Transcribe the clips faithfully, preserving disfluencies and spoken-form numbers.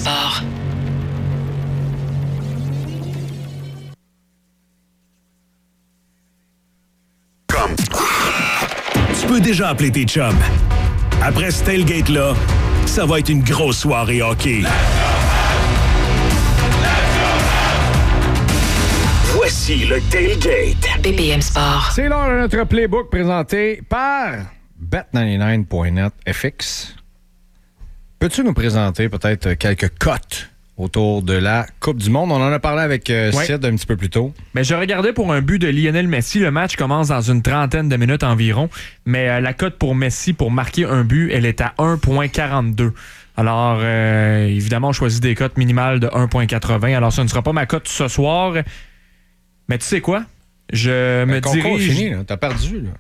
Sport. Comme. Tu peux déjà appeler tes chums. Après ce tailgate-là, ça va être une grosse soirée hockey. Voici le tailgate. B P M Sport. C'est l'heure de notre playbook présenté par bet quatre-vingt-dix-neuf point net F X. Peux-tu nous présenter peut-être quelques cotes autour de la Coupe du Monde? On en a parlé avec euh, ouais. Sid un petit peu plus tôt. Mais je regardais pour un but de Lionel Messi. Le match commence dans une trentaine de minutes environ. Mais euh, la cote pour Messi pour marquer un but, elle est à un virgule quarante-deux. Alors, euh, évidemment, on choisit des cotes minimales de un virgule quatre-vingts. Alors, ça ne sera pas ma cote ce soir. Mais tu sais quoi? Je me le concours dirige... est fini, là. T'as perdu, là.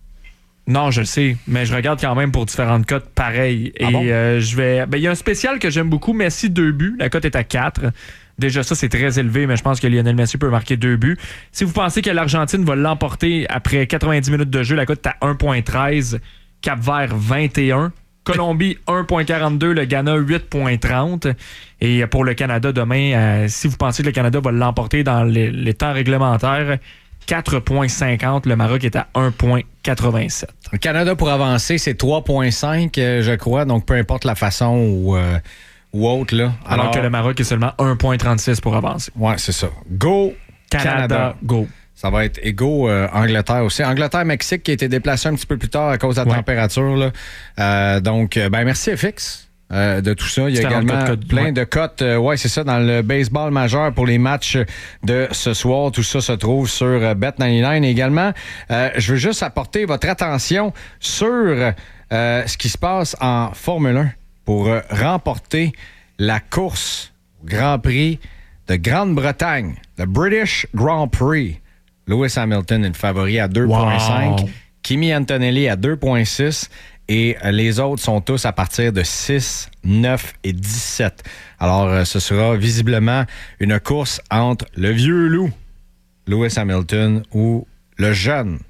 Non, je le sais, mais je regarde quand même pour différentes cotes pareilles. Et ah bon? euh, je vais. Ben, il y a un spécial que j'aime beaucoup, Messi deux buts. La cote est à quatre. Déjà, ça, c'est très élevé, mais je pense que Lionel Messi peut marquer deux buts. Si vous pensez que l'Argentine va l'emporter après quatre-vingt-dix minutes de jeu, la cote est à un virgule treize. Cap-Vert, vingt et un. Colombie, un virgule quarante-deux. Le Ghana, huit virgule trente. Et pour le Canada, demain, euh, si vous pensez que le Canada va l'emporter dans les, les temps réglementaires, quatre virgule cinquante. Le Maroc est à un virgule quatre-vingt-sept. Le Canada, pour avancer, c'est trois virgule cinq, euh, je crois. Donc, peu importe la façon ou, euh, ou autre. Là. Alors, Alors que le Maroc est seulement un virgule trente-six pour avancer. Ouais, c'est ça. Go Canada. Canada, go. Ça va être égaux euh, Angleterre aussi. Angleterre-Mexique qui a été déplacé un petit peu plus tard à cause de la ouais. température. Là. Euh, donc, ben merci F X. Euh, de tout ça. Il y a également codes, plein ouais. de cotes. Euh, ouais, c'est ça, dans le baseball majeur pour les matchs de ce soir. Tout ça se trouve sur euh, bet quatre-vingt-dix-neuf. Et également, euh, je veux juste apporter votre attention sur euh, ce qui se passe en Formule un pour euh, remporter la course au Grand Prix de Grande-Bretagne, le British Grand Prix. Lewis Hamilton est le favori à deux virgule cinq. Wow. Kimi Antonelli à deux virgule six. Et les autres sont tous à partir de six, neuf et dix-sept. Alors, ce sera visiblement une course entre le vieux loup, Lewis Hamilton, ou le jeune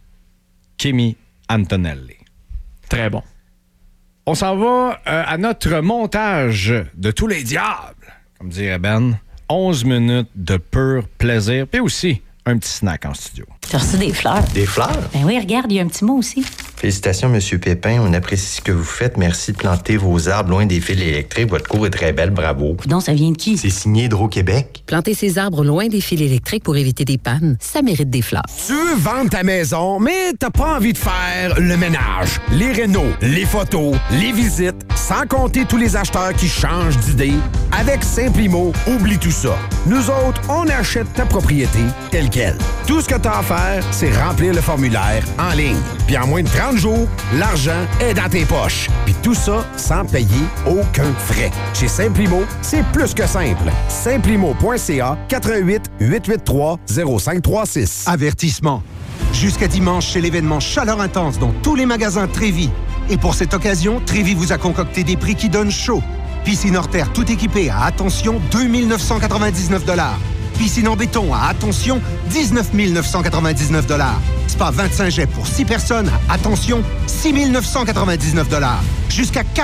Kimi Antonelli. Très bon. On s'en va euh, à notre montage de tous les diables, comme dirait Ben. onze minutes de pur plaisir, puis aussi un petit snack en studio. Tu as reçu des fleurs? Des fleurs? Ben oui, regarde, il y a un petit mot aussi. Félicitations, Monsieur Pépin. On apprécie ce que vous faites. Merci de planter vos arbres loin des fils électriques. Votre cour est très belle, bravo. Donc, ça vient de qui? C'est signé Hydro-Québec. Planter ses arbres loin des fils électriques pour éviter des pannes, ça mérite des fleurs. Tu veux vendre ta maison, mais t'as pas envie de faire le ménage, les rénaux, les photos, les visites, sans compter tous les acheteurs qui changent d'idée. Avec Simplimo, oublie tout ça. Nous autres, on achète ta propriété telle quelle. Tout ce que t'as à faire, c'est remplir le formulaire en ligne. Puis en moins de trente jours, l'argent est dans tes poches. Puis tout ça sans payer aucun frais. Chez Simplimo, c'est plus que simple. Simplimo point c a quatre un huit, huit huit trois, zéro cinq trois six. Avertissement. Jusqu'à dimanche, c'est l'événement Chaleur Intense dans tous les magasins Trévis. Et pour cette occasion, Trévis vous a concocté des prix qui donnent chaud. Piscine hors terre tout équipée à, attention, deux mille neuf cent quatre-vingt-dix-neuf dollars. Piscine en béton à, attention, dix-neuf mille neuf cent quatre-vingt-dix-neuf dollars. Spa vingt-cinq jets pour six personnes à, attention, six mille neuf cent quatre-vingt-dix-neuf dollars. Jusqu'à